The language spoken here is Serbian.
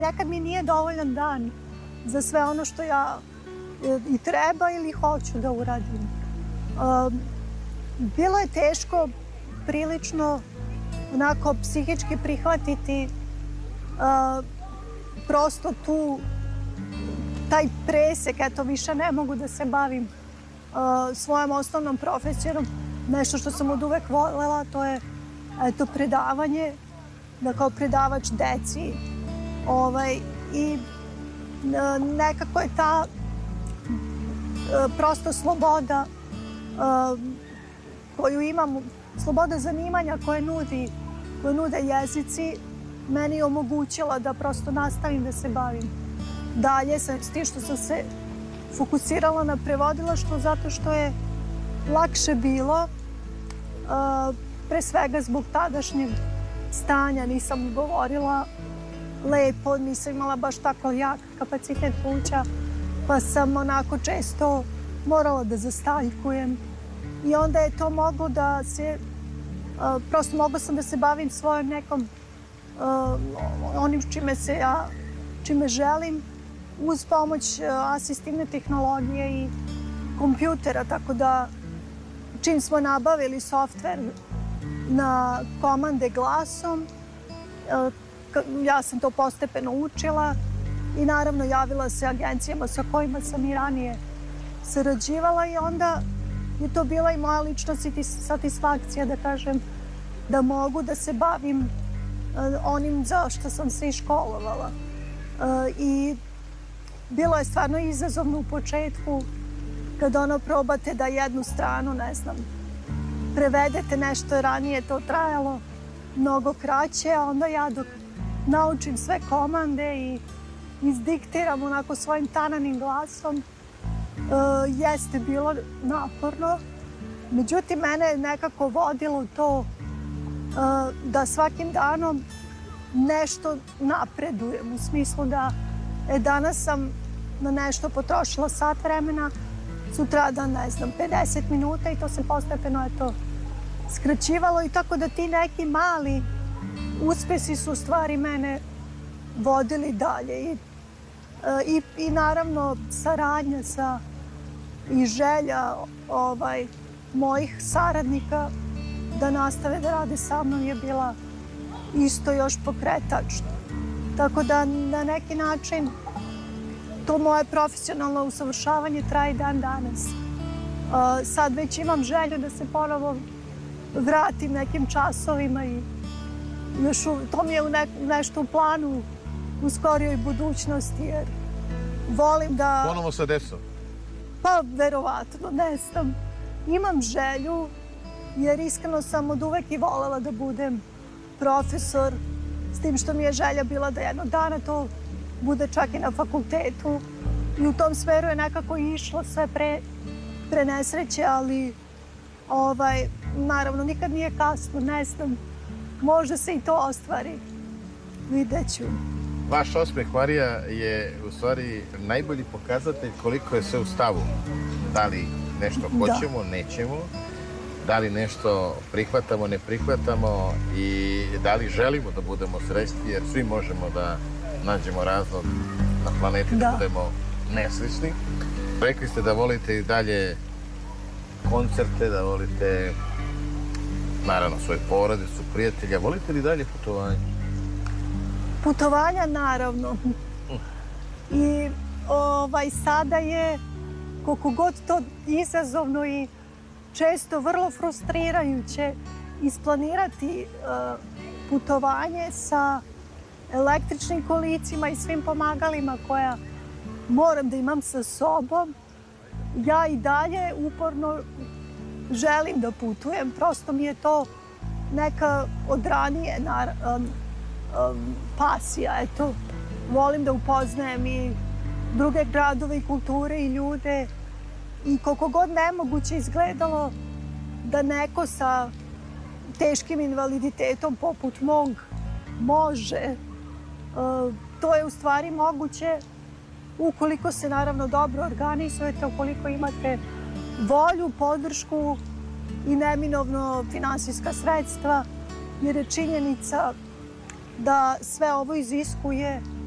Nekad mi nije dovoljan dan za sve ono što ja i treba ili hoću da uradim. Bilo je teško prilično onako psihički prihvatiti prosto taj presek, eto više ne mogu da se bavim svojom osnovnom profesijom. Nešto što sam od uvek volela, to je eto predavanje, da kao predavač deci. I nekako je ta prosto sloboda koju imam, sloboda zanimanja koje nude jezici, meni je omogućila da prosto nastavim da se bavim dalje s tim što sam se fokusirala na prevodilaštvo zato što je lakše bilo, pre svega zbog tadašnjeg stanja, nisam govorila lepo, nisam imala baš tako jak kapacitet pluća, pa sam onako često morala da zastaljkujem. I onda je to moglo da se, prosto mogla sam da se bavim svojom nekom, onim čime želim, uz pomoć asistivne tehnologije i kompjutera, tako da čim smo nabavili softver na komande glasom, ja sam to postepeno učila i naravno javila se agencijama sa kojima sam i ranije sarađivala i onda je to bila i moja lična satisfakcija da kažem da mogu da se bavim onim za što sam se i školovala. I bilo je stvarno izazovno u početku kad probate da jednu stranu, ne znam, prevedete nešto ranije, to trajalo mnogo kraće, a onda ja dok naučim sve komande i izdiktiram onako svojim tananim glasom, jeste bilo naporno. Međutim, mene je nekako vodilo to da svakim danom nešto napredujem, u smislu da danas sam na nešto potrošila sat vremena, sutradan, ne znam, 50 minuta i to se postepeno skraćivalo i tako da ti neki mali uspesi su u stvari mene vodili dalje. I naravno saradnja i želja mojih saradnika da nastave da rade sa mnom je bila isto još pokretač. Tako da na neki način to moje profesionalno usavršavanje traje dan danas. Sad već imam želju da se ponovo vratim nekim časovima i još to mi je nešto u planu u skorijoj budućnosti jer volim da... Ponovo sa decom? Pa, verovatno, ne znam. Imam želju jer iskreno sam od uvek i volela da budem profesor, s tim što mi je želja bila da jednog dana to bude čak i na fakultetu i u tom smeru je nekako išlo sve pre nesreće, ali naravno nikad nije kasno, ne znam, možda se i to ostvari, vidjet ću. Vaš osmeh, Marija, je u stvari najbolji pokazatelj koliko je sve u stavu. Da li nešto hoćemo, nećemo, da li nešto prihvatamo, ne prihvatamo i da li želimo da budemo srećni, jer svi možemo da nađemo razlog na planeti da budemo nesrećni. Rekli ste da volite i dalje koncerte, da volite naravno svoju porodicu, prijatelja. Volite li dalje putovanje? Putovanja, naravno. I sada je, koliko god to izazovno i često vrlo frustrirajuće, isplanirati putovanje sa električnim kolicima i svim pomagalima koja moram da imam sa sobom. Ja i dalje uporno želim da putujem, prosto mi je to neka od ranije pasija. Eto, volim da upoznajem i druge gradove i kulture i ljude i koliko god nemoguće izgledalo da neko sa teškim invaliditetom poput mog može, to je u stvari moguće ukoliko se naravno dobro organizujete, ukoliko imate volju, podršku i neminovno finansijska sredstva, jer je činjenica da sve ovo iziskuje